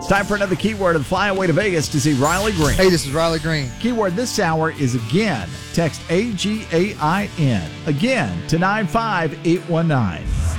It's time for another keyword and fly away to Vegas to see Riley Green. Hey, this is Riley Green. Keyword this hour is again. Text AGAIN. Again to 95819.